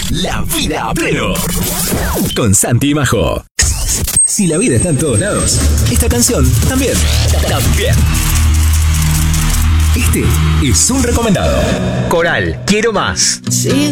La vida a pleno. Con Santi y Majo. Si la vida está en todos lados, esta canción también. También. Este es un recomendado. Coral, quiero más. Sigo